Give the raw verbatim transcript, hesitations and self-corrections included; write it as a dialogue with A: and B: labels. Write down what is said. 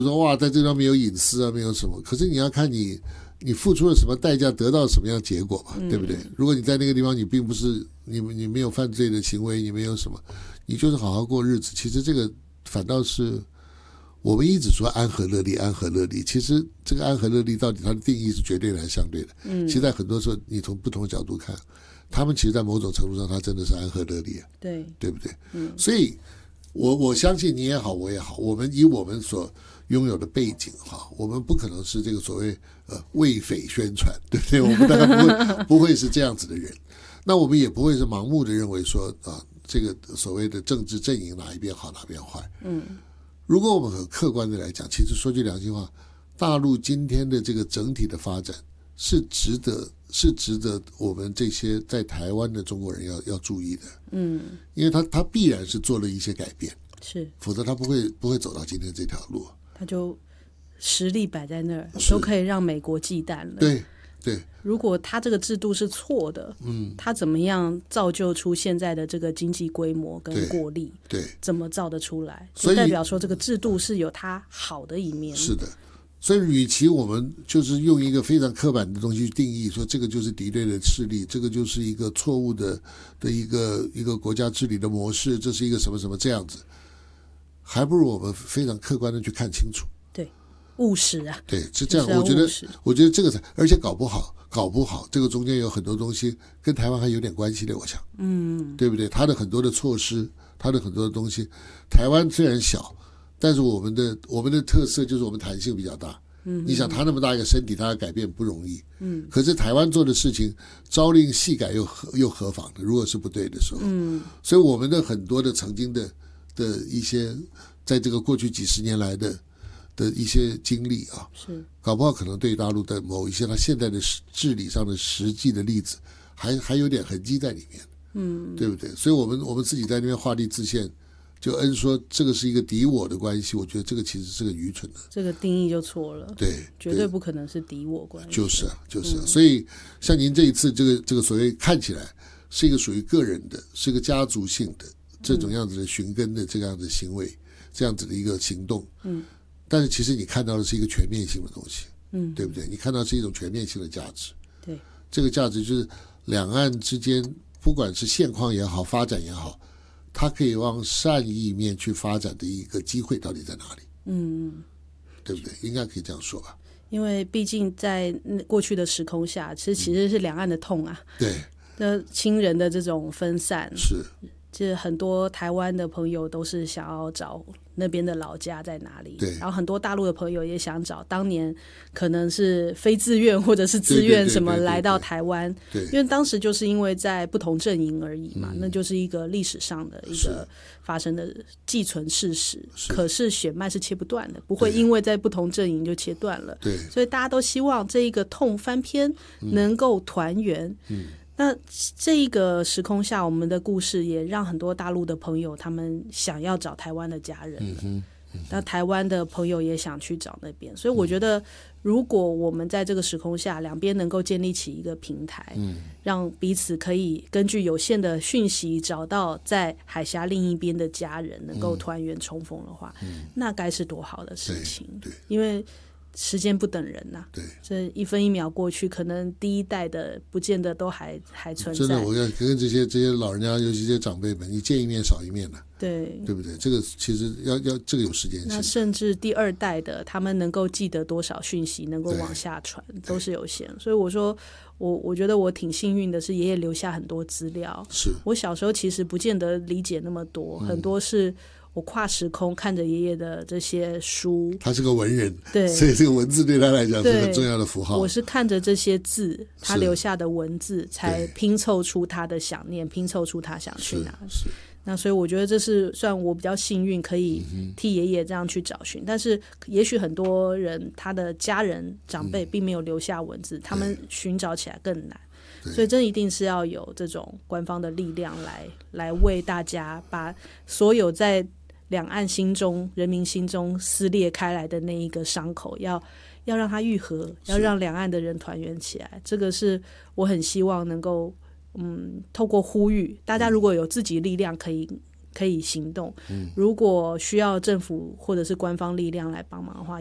A: 说哇，在这方面有隐私啊，没有什么。可是你要看你你付出了什么代价，得到什么样的结果嘛，对不对？如果你在那个地方，你并不是你你没有犯罪的行为，你没有什么，你就是好好过日子。其实这个反倒是我们一直说安和乐利，安和乐利。其实这个安和乐利到底它的定义是绝对还是相对的？嗯，其实在很多时候，你从不同的角度看，他们其实在某种程度上，它真的是安和乐利啊，
B: 对
A: 对不对？嗯，所以我我相信你也好，我也好，我们以我们所拥有的背景哈，我们不可能是这个所谓呃为匪宣传，对不对？我们大概不会不会是这样子的人，那我们也不会是盲目的认为说啊，这个所谓的政治阵营哪一边好哪边坏。嗯，如果我们很客观的来讲，其实说句良心话，大陆今天的这个整体的发展是值得是值得我们这些在台湾的中国人要要注意的。嗯，因为他他必然是做了一些改变，
B: 是，
A: 否则他不会不会走到今天这条路。
B: 他就实力摆在那儿，都可以让美国忌惮了。
A: 对对，
B: 如果他这个制度是错的，嗯，他怎么样造就出现在的这个经济规模跟过利？对，怎么造得出来？就代表说这个制度是有它好的一面。
A: 是的，所以与其我们就是用一个非常刻板的东西去定义，说这个就是敌对的势力，这个就是一个错误的的一个一个国家治理的模式，这是一个什么什么这样子。还不如我们非常客观的去看清楚，
B: 对，务实啊，
A: 对，是这样。我觉得，我觉得这个才，而且搞不好，搞不好，这个中间有很多东西跟台湾还有点关系的，我想，嗯，对不对？它的很多的措施，它的很多的东西，台湾虽然小，但是我们的我们的特色就是我们弹性比较大。嗯，你想他那么大一个身体，他要改变不容易。嗯，可是台湾做的事情，朝令夕改又何又何妨的？如果是不对的时候，嗯，所以我们的很多的曾经的。的一些在这个过去几十年来的的一些经历啊，是搞不好可能对大陆的某一些他现在的治理上的实际的例子，还还有点痕迹在里面，嗯，对不对？所以我们我们自己在那边画地自限，就恩说这个是一个敌我的关系，我觉得这个其实是个愚蠢的，
B: 这个定义就错了，
A: 对，
B: 绝对不可能是敌我关系，
A: 就是啊，就是啊。嗯、所以像您这一次这个这个所谓看起来是一个属于个人的，是一个家族性的。这种样子的寻根的这样的行为，这样子的一个行动，嗯，但是其实你看到的是一个全面性的东西，嗯，对不对？你看到是一种全面性的价值，
B: 对，
A: 这个价值就是两岸之间，不管是现况也好，发展也好，它可以往善意面去发展的一个机会到底在哪里？嗯，对不对？应该可以这样说吧？
B: 因为毕竟在过去的时空下，其实其实是两岸的痛啊，
A: 对，
B: 那亲人的这种分散
A: 是。
B: 其实很多台湾的朋友都是想要找那边的老家在哪里，然后很多大陆的朋友也想找当年可能是非自愿或者是自愿什么来到台湾，因为当时就是因为在不同阵营而已嘛，嗯、那就是一个历史上的一个发生的既存事实，可是血脉是切不断的，不会因为在不同阵营就切断了，对，所以大家都希望这一个痛翻篇能够团圆。嗯嗯那这一个时空下，我们的故事也让很多大陆的朋友他们想要找台湾的家人了，嗯嗯、那台湾的朋友也想去找那边，所以我觉得如果我们在这个时空下两边能够建立起一个平台，嗯、让彼此可以根据有限的讯息找到在海峡另一边的家人能够团圆重逢的话，嗯、那该是多好的事情，因为时间不等人呐、啊，对，这一分一秒过去，可能第一代的不见得都还还存在。
A: 真的，我要跟这些这些老人家，尤其这些长辈们，你见一面少一面了、啊，
B: 对，
A: 对不对？这个其实要要这个有时间性。
B: 那甚至第二代的，他们能够记得多少讯息，能够往下传，都是有限。所以我说，我我觉得我挺幸运的，是爷爷留下很多资料。
A: 是
B: 我小时候其实不见得理解那么多，嗯、很多是。我跨时空看着爷爷的这些书，
A: 他是个文人，
B: 对，
A: 所以这个文字对他来讲是很重要的符号。
B: 我是看着这些字，他留下的文字，才拼凑出他的想念，拼凑出他想去哪里。那所以我觉得这是算我比较幸运，可以替爷爷这样去找寻。嗯、但是也许很多人他的家人长辈并没有留下文字，嗯、他们寻找起来更难。所以这一定是要有这种官方的力量来来为大家把所有在两岸心中人民心中撕裂开来的那一个伤口要要让它愈合，要让两岸的人团圆起来，这个是我很希望能够嗯透过呼吁大家，如果有自己力量可以可以行动。嗯，如果需要政府或者是官方力量来帮忙的话，